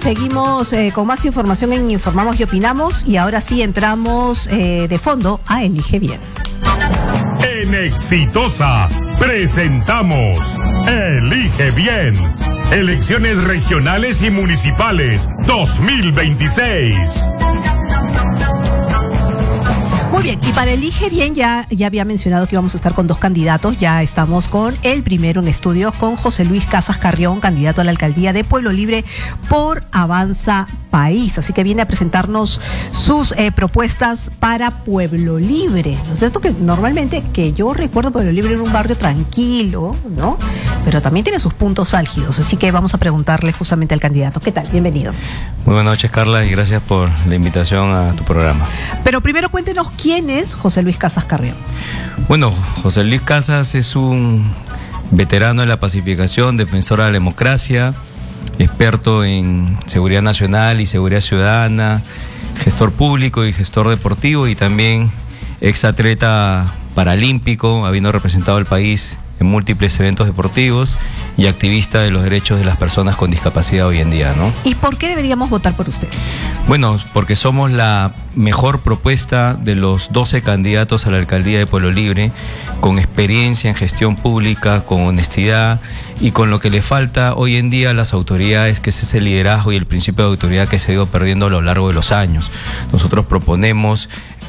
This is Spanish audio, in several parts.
seguimos con más información en Informamos y Opinamos, y ahora sí entramos de fondo a Elige Bien. En Exitosa presentamos Elige Bien, elecciones regionales y municipales 2026. Muy bien, y para Elige Bien ya había mencionado que íbamos a estar con dos candidatos. Ya estamos con el primero en estudios, con José Luis Casas Carrión, candidato a la alcaldía de Pueblo Libre por Avanza País. Así que viene a presentarnos sus propuestas para Pueblo Libre, ¿no es cierto? Que normalmente, que yo recuerdo, Pueblo Libre era un barrio tranquilo, ¿no? Pero también tiene sus puntos álgidos, así que vamos a preguntarle justamente al candidato. ¿Qué tal? Bienvenido. Muy buenas noches, Carla, y gracias por la invitación a tu programa. Pero primero cuéntenos quién es José Luis Casas Carrión. Bueno, José Luis Casas es un veterano de la pacificación, defensor de la democracia, experto en seguridad nacional y seguridad ciudadana, gestor público y gestor deportivo, y también exatleta paralímpico, habiendo representado al país en múltiples eventos deportivos, y activista de los derechos de las personas con discapacidad hoy en día, ¿no? ¿Y por qué deberíamos votar por usted? Bueno, porque somos la mejor propuesta de los 12 candidatos a la alcaldía de Pueblo Libre, con experiencia en gestión pública, con honestidad y con lo que le falta hoy en día a las autoridades, que es ese liderazgo y el principio de autoridad que se ha ido perdiendo a lo largo de los años. Nosotros proponemos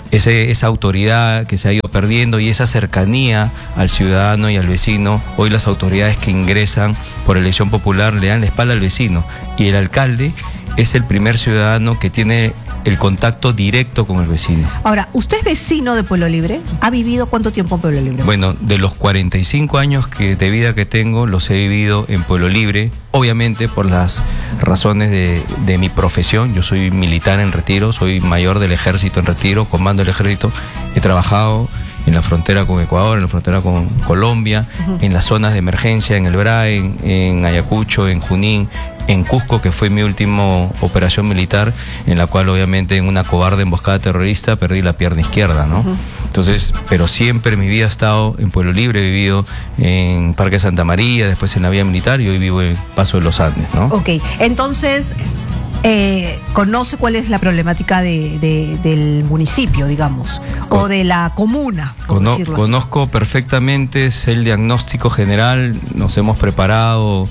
esa autoridad que se ha ido perdiendo y esa cercanía al ciudadano y al vecino. Hoy las autoridades que ingresan por elección popular le dan la espalda al vecino, y el alcalde es el primer ciudadano que tiene el contacto directo con el vecino. Ahora, ¿usted es vecino de Pueblo Libre? ¿Ha vivido cuánto tiempo en Pueblo Libre? Bueno, de los 45 años de vida que tengo, los he vivido en Pueblo Libre, obviamente por las razones de mi profesión. Yo soy militar en retiro, soy mayor del ejército en retiro, comando del ejército. He trabajado en la frontera con Ecuador, en la frontera con Colombia, en las zonas de emergencia, en el BRAE, en Ayacucho, en Junín, en Cusco, que fue mi última operación militar, en la cual obviamente en una cobarde emboscada terrorista perdí la pierna izquierda, ¿no? Entonces, pero siempre mi vida ha estado en Pueblo Libre. He vivido en Parque Santa María, después en la vía militar, y hoy vivo en Paso de los Andes, ¿no? Ok, entonces conoce cuál es la problemática del municipio, digamos, o de la comuna, por decirlo así. Conozco perfectamente, sé el diagnóstico general. Nos hemos preparado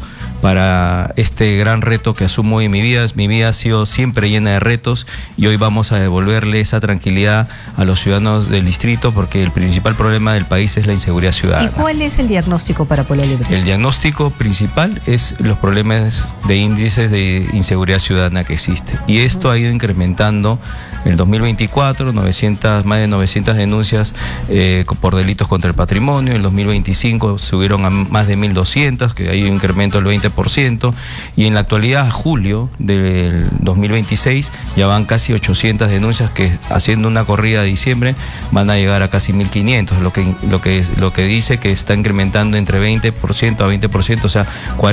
para este gran reto que asumo hoy en mi vida. Mi vida ha sido siempre llena de retos, y hoy vamos a devolverle esa tranquilidad a los ciudadanos del distrito, porque el principal problema del país es la inseguridad ciudadana. ¿Y cuál es el diagnóstico para Pueblo Libre? El diagnóstico principal es los problemas de índices de inseguridad ciudadana que existe, y esto ha ido incrementando. En el 2024, más de 900 denuncias por delitos contra el patrimonio. En el 2025 subieron a más de 1.200, que hay un incremento del 20%. Y en la actualidad, a julio del 2026, ya van casi 800 denuncias, que haciendo una corrida de diciembre van a llegar a casi 1.500, lo que dice que está incrementando entre 20% a 20%, o sea,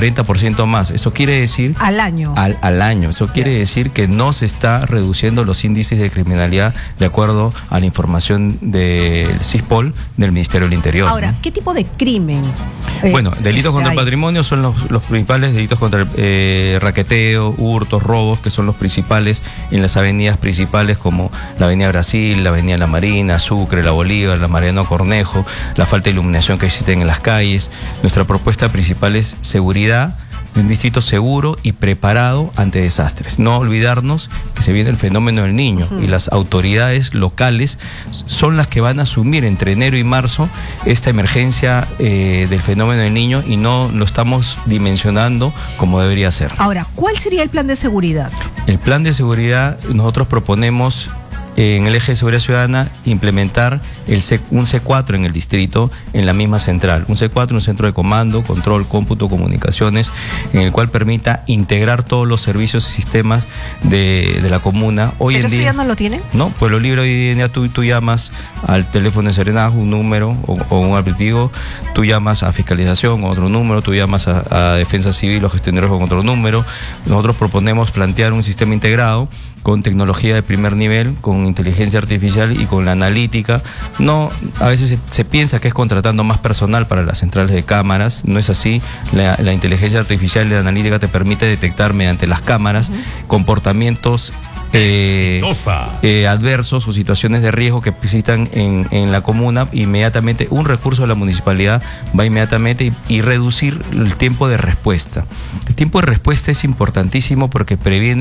40% más. Eso quiere decir... Al año. Al año. Eso quiere decir que no se está reduciendo los índices de criminalidad, de acuerdo a la información del CISPOL del Ministerio del Interior. Ahora, ¿no? ¿qué tipo de crimen? Bueno, delitos contra el patrimonio son los principales delitos contra el raqueteo, hurtos, robos, que son los principales en las avenidas principales, como la Avenida Brasil, la Avenida La Marina, Sucre, La Bolívar, la Mariano Cornejo, la falta de iluminación que existe en las calles. Nuestra propuesta principal es seguridad, de un distrito seguro y preparado ante desastres. No olvidarnos que se viene el fenómeno del Niño, y las autoridades locales son las que van a asumir entre enero y marzo esta emergencia del fenómeno del Niño, y no lo estamos dimensionando como debería ser. Ahora, ¿cuál sería el plan de seguridad? El plan de seguridad, nosotros proponemos en el eje de seguridad ciudadana implementar un C4 en el distrito, en la misma central. Un C4, un centro de comando, control, cómputo, comunicaciones, en el cual permita integrar todos los servicios y sistemas de la comuna. Hoy ¿Pero en eso día, ya no lo tienen? No, Pueblo Libre hoy en día tú llamas al teléfono de serenazgo, un número o un aplicativo, tú llamas a fiscalización con otro número, tú llamas a defensa civil o gestionarios con otro número. Nosotros proponemos plantear un sistema integrado con tecnología de primer nivel, con inteligencia artificial y con la analítica. No, a veces se piensa que es contratando más personal para las centrales de cámaras, no es así. La inteligencia artificial y la analítica te permite detectar mediante las cámaras comportamientos adversos o situaciones de riesgo que existan en la comuna. Inmediatamente un recurso de la municipalidad va inmediatamente y reducir el tiempo de respuesta. El tiempo de respuesta es importantísimo porque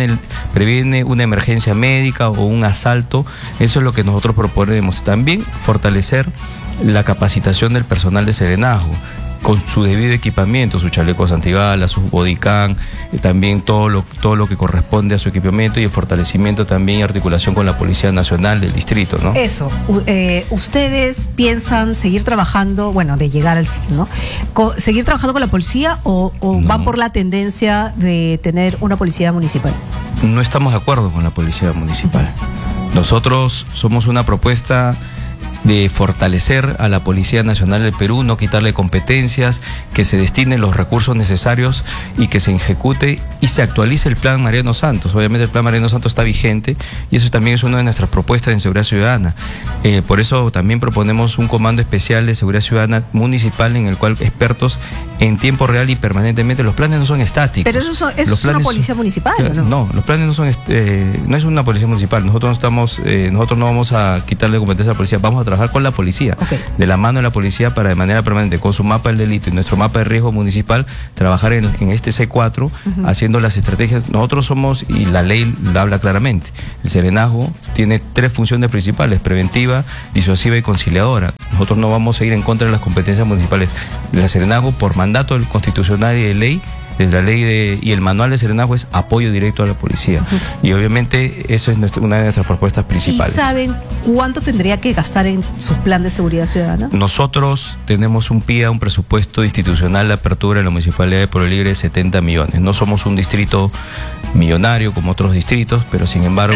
previene una emergencia médica o un asalto. Eso es lo que nosotros proponemos. También fortalecer la capacitación del personal de serenazgo, con su debido equipamiento, sus chalecos antibalas, su bodycam, también todo lo que corresponde a su equipamiento, y el fortalecimiento también y articulación con la Policía Nacional del distrito, ¿no? Eso, ¿ustedes piensan seguir trabajando, bueno, de llegar al fin, ¿no? ¿Seguir trabajando con la policía o No. van por la tendencia de tener una policía municipal? No estamos de acuerdo con la Policía Municipal. Nosotros somos una propuesta de fortalecer a la Policía Nacional del Perú, no quitarle competencias, que se destinen los recursos necesarios y que se ejecute y se actualice el Plan Mariano Santos. Obviamente el Plan Mariano Santos está vigente y eso también es una de nuestras propuestas en seguridad ciudadana. Por eso también proponemos un comando especial de seguridad ciudadana municipal en el cual expertos en tiempo real y permanentemente, los planes no son estáticos. Pero eso es una policía municipal, ¿o no? No, los planes no son, no es una policía municipal. Nosotros no vamos a quitarle competencia a la policía, vamos a trabajar con la policía, de la mano de la policía, para de manera permanente, con su mapa del delito y nuestro mapa de riesgo municipal, trabajar en este C4, haciendo las estrategias. Nosotros somos, y la ley la habla claramente, el serenazgo tiene 3 funciones principales: preventiva, disuasiva y conciliadora. Nosotros no vamos a ir en contra de las competencias municipales. El serenazgo, por mandato constitucional y de ley, de la ley y el manual de serenazgo, es apoyo directo a la policía. Y obviamente eso es una de nuestras propuestas principales. ¿Y saben cuánto tendría que gastar en su plan de seguridad ciudadana? Nosotros tenemos un presupuesto institucional de apertura en la Municipalidad de Pueblo Libre de 70 millones. No somos un distrito millonario como otros distritos, pero sin embargo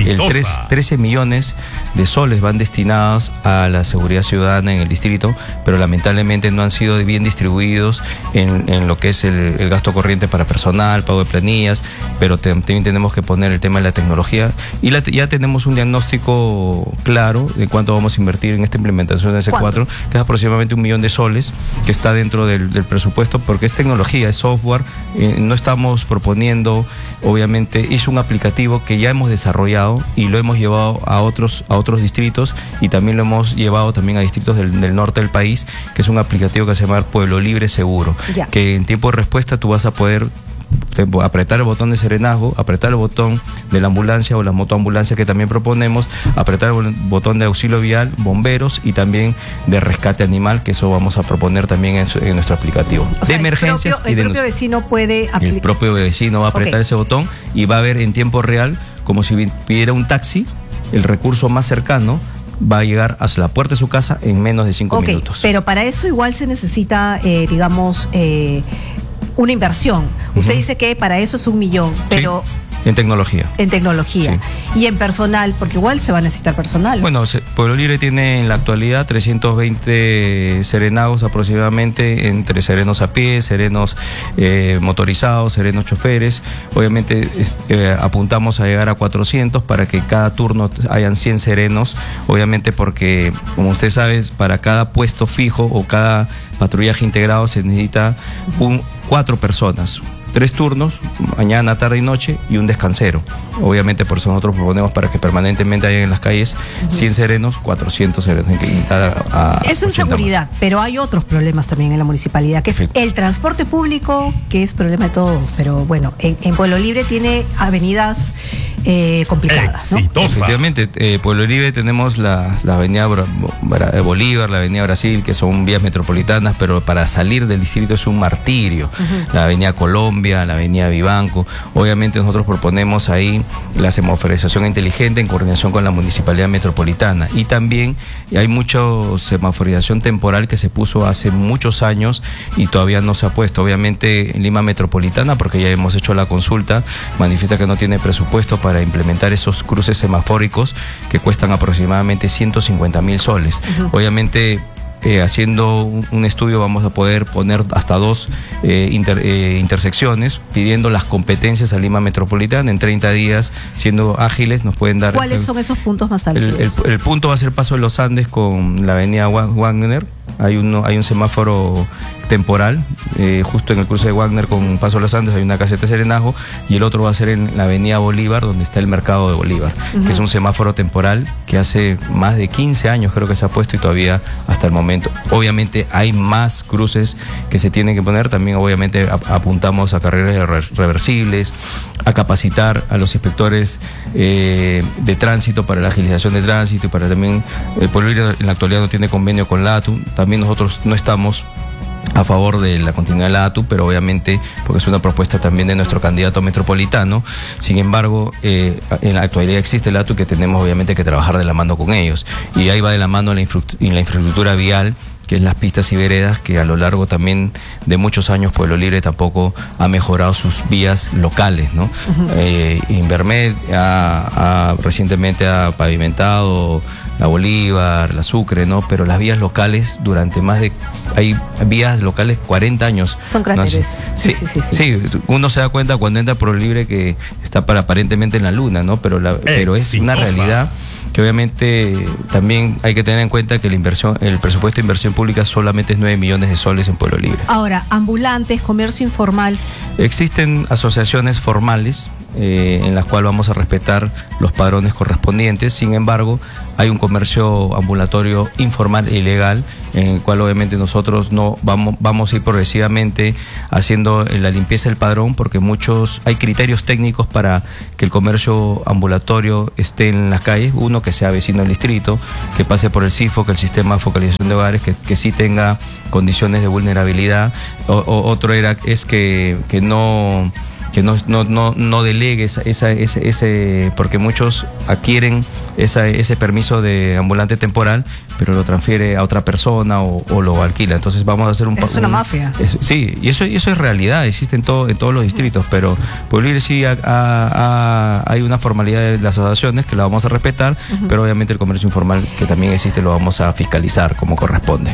13 millones de soles van destinados a la seguridad ciudadana en el distrito, pero lamentablemente no han sido bien distribuidos en lo que es el gasto corriente para personal, pago de planillas, pero también tenemos que poner el tema de la tecnología y ya tenemos un diagnóstico claro de cuánto vamos a invertir en esta implementación de C4, que es aproximadamente 1 millón de soles, que está dentro del presupuesto, porque es tecnología, es software. No estamos proponiendo, obviamente, es un aplicativo que ya hemos desarrollado y lo hemos llevado a otros distritos, y también lo hemos llevado también a distritos del norte del país, que es un aplicativo que se llama Pueblo Libre Seguro, que en tiempo de respuesta tú vas a poder apretar el botón de serenazgo, apretar el botón de la ambulancia o la motoambulancia que también proponemos, apretar el botón de auxilio vial, bomberos, y también de rescate animal, que eso vamos a proponer también en nuestro aplicativo. O sea, emergencias. El propio vecino puede aplicar. El propio vecino va a apretar ese botón y va a ver en tiempo real, como si pidiera un taxi, el recurso más cercano va a llegar hasta la puerta de su casa en menos de 5 minutos. Pero para eso igual se necesita, una inversión. Usted dice que para eso es 1 millón, pero... Sí. En tecnología. En tecnología. Sí. Y en personal, porque igual se va a necesitar personal. Bueno, Pueblo Libre tiene en la actualidad 320 serenazgos aproximadamente, entre serenos a pie, serenos motorizados, serenos choferes. Obviamente apuntamos a llegar a 400 para que cada turno hayan 100 serenos. Obviamente porque, como usted sabe, para cada puesto fijo o cada patrullaje integrado se necesita 4 personas. 3 turnos, mañana, tarde y noche, y un descansero. Obviamente por eso nosotros proponemos para que permanentemente haya en las calles 100 serenos, 400 serenos. Eso es seguridad, pero hay otros problemas también en la municipalidad, que es el transporte público, que es problema de todos. Pero bueno, en Pueblo Libre tiene avenidas complicadas, ¿no? Efectivamente, Pueblo Libre tenemos la avenida Bolívar, la avenida Brasil, que son vías metropolitanas, pero para salir del distrito es un martirio. La avenida Colombia, la avenida Vivanco. Obviamente nosotros proponemos ahí la semaforización inteligente en coordinación con la Municipalidad Metropolitana, y también hay mucha semaforización temporal que se puso hace muchos años y todavía no se ha puesto. Obviamente en Lima Metropolitana, porque ya hemos hecho la consulta, manifiesta que no tiene presupuesto para implementar esos cruces semafóricos que cuestan aproximadamente 150.000 soles. Obviamente haciendo un estudio vamos a poder poner hasta 2 intersecciones, pidiendo las competencias a Lima Metropolitana. En 30 días, siendo ágiles, nos pueden dar... ¿Cuáles son esos puntos más álgidos? El punto va a ser Paso de los Andes con la avenida Wagner. Hay un semáforo temporal, justo en el cruce de Wagner con Paso de los Andes hay una caseta de serenajo, y el otro va a ser en la avenida Bolívar, donde está el mercado de Bolívar, que es un semáforo temporal que hace más de 15 años creo que se ha puesto y todavía hasta el momento. Obviamente hay más cruces que se tienen que poner, también obviamente apuntamos a carriles reversibles, a capacitar a los inspectores de tránsito para la agilización de tránsito y para también, el Pueblo Libre en la actualidad no tiene convenio con la ATU, también nosotros no estamos a favor de la continuidad de la ATU, pero obviamente porque es una propuesta también de nuestro candidato metropolitano. Sin embargo, en la actualidad existe la ATU, que tenemos obviamente que trabajar de la mano con ellos, y ahí va de la mano en la infraestructura vial, que es las pistas y veredas, que a lo largo también de muchos años Pueblo Libre tampoco ha mejorado sus vías locales, ¿no? Invermed recientemente ha pavimentado la Bolívar, la Sucre, ¿no? Pero las vías locales hay vías locales 40 años. Son cráteres. Sí, uno se da cuenta cuando entra Pueblo Libre que está aparentemente en la luna, ¿no? Pero es una realidad que obviamente también hay que tener en cuenta que el presupuesto de inversión pública solamente es 9 millones de soles en Pueblo Libre. Ahora, ambulantes, comercio informal. Existen asociaciones formales en las cuales vamos a respetar los padrones correspondientes. Sin embargo, hay un comercio ambulatorio informal e ilegal, en el cual obviamente nosotros no vamos a ir progresivamente haciendo la limpieza del padrón, porque hay criterios técnicos para que el comercio ambulatorio esté en las calles. Uno, que sea vecino del distrito, que pase por el CIFO, que el sistema de focalización de hogares, que sí tenga condiciones de vulnerabilidad. Otro es que no delegue ese, porque muchos adquieren ese permiso de ambulante temporal, pero lo transfiere a otra persona o lo alquila. Entonces vamos a hacer es una mafia. Sí, y eso es realidad, existe en todos los distritos, pero Pueblo Libre sí hay una formalidad de las asociaciones que la vamos a respetar, pero obviamente el comercio informal que también existe lo vamos a fiscalizar como corresponde.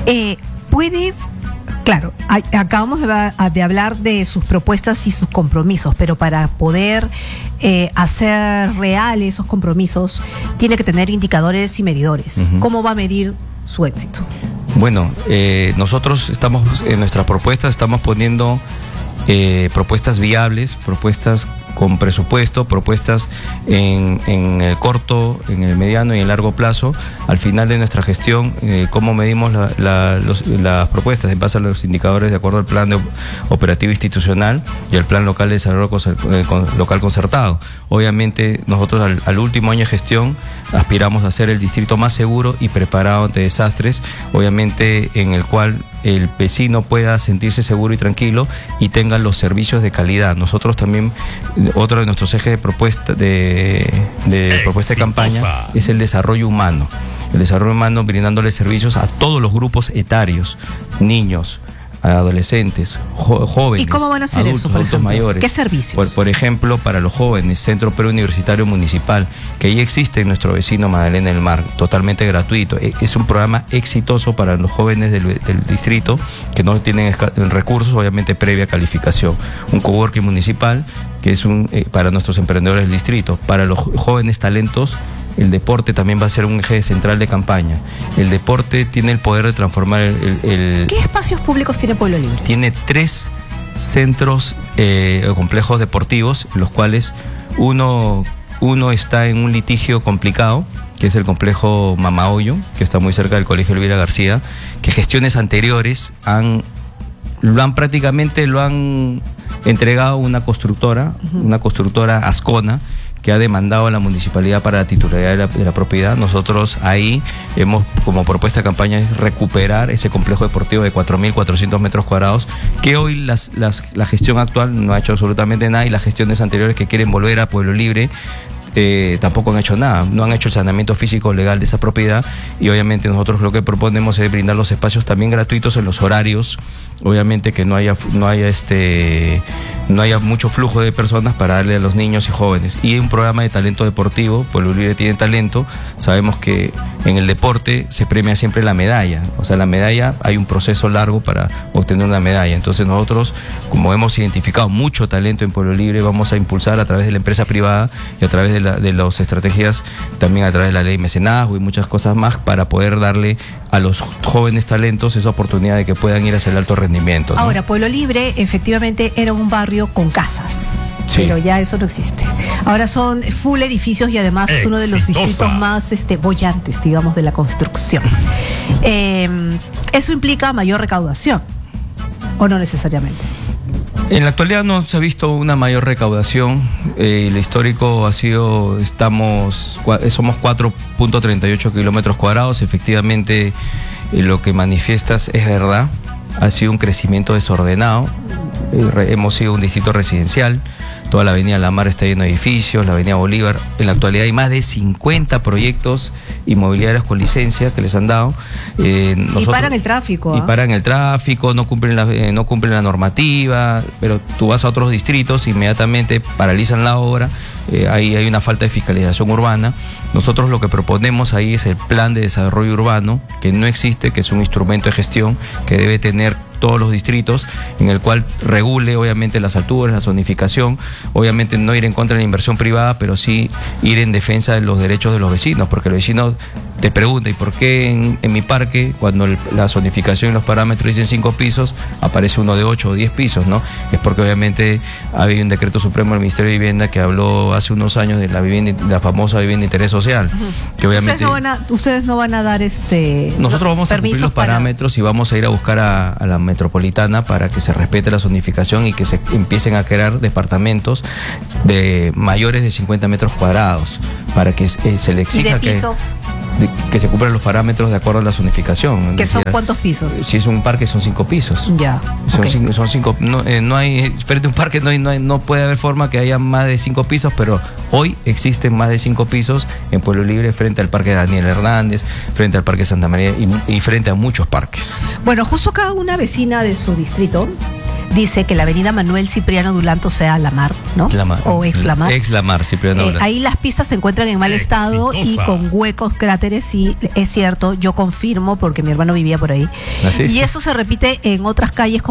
Claro, acabamos de hablar de sus propuestas y sus compromisos, pero para poder hacer reales esos compromisos, tiene que tener indicadores y medidores. ¿Cómo va a medir su éxito? Bueno, nosotros en nuestras propuestas estamos poniendo propuestas viables, propuestas con presupuesto, propuestas en el corto, en el mediano y en el largo plazo. Al final de nuestra gestión, cómo medimos las propuestas en base a los indicadores de acuerdo al plan operativo institucional y al plan local de desarrollo local concertado. Obviamente nosotros al último año de gestión aspiramos a ser el distrito más seguro y preparado ante desastres, obviamente en el cual el vecino pueda sentirse seguro y tranquilo y tenga los servicios de calidad. Nosotros también, otro de nuestros ejes de propuesta de campaña es el desarrollo humano. El desarrollo humano brindándole servicios a todos los grupos etarios, niños, adolescentes, jóvenes. ¿Y cómo van a hacer adultos mayores? ¿Qué servicios? Por ejemplo, para los jóvenes, Centro Preuniversitario Municipal, que ahí existe en nuestro vecino Magdalena del Mar, totalmente gratuito. Es un programa exitoso para los jóvenes del distrito que no tienen recursos, obviamente previa calificación. Un coworking municipal que es para nuestros emprendedores del distrito. Para los jóvenes talentos, el deporte también va a ser un eje central de campaña. El deporte tiene el poder de transformar ¿Qué espacios públicos tiene Pueblo Libre? Tiene 3 centros complejos deportivos, los cuales uno está en un litigio complicado, que es el complejo Mamahoyo, que está muy cerca del Colegio Elvira García, que gestiones anteriores lo han entregado a una constructora Ascona, que ha demandado a la municipalidad para la titularidad de la propiedad. Nosotros ahí como propuesta de campaña, es recuperar ese complejo deportivo de 4.400 metros cuadrados, que hoy la gestión actual no ha hecho absolutamente nada, y las gestiones anteriores que quieren volver a Pueblo Libre tampoco han hecho nada, no han hecho el saneamiento físico legal de esa propiedad, y obviamente nosotros lo que proponemos es brindar los espacios también gratuitos en los horarios, obviamente que no haya no haya mucho flujo de personas para darle a los niños y jóvenes. Y un programa de talento deportivo, Pueblo Libre tiene talento, sabemos que en el deporte se premia siempre la medalla, o sea, la medalla, hay un proceso largo para obtener una medalla. Entonces nosotros, como hemos identificado mucho talento en Pueblo Libre, vamos a impulsar a través de la empresa privada y a través de las estrategias, también a través de la ley mecenazgo y muchas cosas más, para poder darle a los jóvenes talentos esa oportunidad de que puedan ir hacia el alto rendimiento, ¿no? Ahora, Pueblo Libre efectivamente era un barrio con casas. Sí. Pero ya eso no existe. Ahora son full edificios y además es uno de los distritos más bollantes, digamos, de la construcción. ¿Eso implica mayor recaudación o no necesariamente? En la actualidad no se ha visto una mayor recaudación. El histórico ha sido, somos 4.38 kilómetros cuadrados. Efectivamente, lo que manifiestas es verdad. Ha sido un crecimiento desordenado. Hemos sido un distrito residencial. Toda la avenida La Mar está llena de edificios, la avenida Bolívar. En la actualidad hay más de 50 proyectos inmobiliarios con licencia que les han dado. Y paran el tráfico. Y paran el tráfico, no cumplen la normativa, pero tú vas a otros distritos, inmediatamente paralizan la obra. Ahí hay una falta de fiscalización urbana. Nosotros lo que proponemos ahí es el plan de desarrollo urbano, que no existe, que es un instrumento de gestión que debe tener todos los distritos, en el cual regule obviamente las alturas, la zonificación, obviamente no ir en contra de la inversión privada, pero sí ir en defensa de los derechos de los vecinos, porque los vecinos te preguntan, ¿y por qué en mi parque, cuando la zonificación y los parámetros dicen 5 pisos, aparece uno de 8 o 10 pisos, ¿no? Es porque obviamente había un decreto supremo del Ministerio de Vivienda que habló hace unos años de la famosa vivienda de interés social, que obviamente ustedes no van a dar nosotros vamos a cumplir los parámetros y vamos a ir a buscar a la metropolitana para que se respete la zonificación y que se empiecen a crear departamentos de mayores de 50 metros cuadrados, para que se le exija que se cumplan los parámetros de acuerdo a la zonificación. ¿Que son cuántos pisos? Si es un parque son 5 pisos. Ya. Son 5. No hay, frente a un parque no puede haber forma que haya más de 5 pisos, pero hoy existen más de 5 pisos en Pueblo Libre, frente al parque Daniel Hernández, frente al parque Santa María y frente a muchos parques. Bueno, justo acá una vecina de su distrito dice que la avenida Manuel Cipriano Dulanto sea La Mar, ¿no? La Mar. O ex La Mar. Ex La Mar, Cipriano Dulanto. Ahí las pistas se encuentran en mal estado y con huecos, cráteres, y es cierto, yo confirmo porque mi hermano vivía por ahí. ¿Ah, sí? Y eso se repite en otras calles como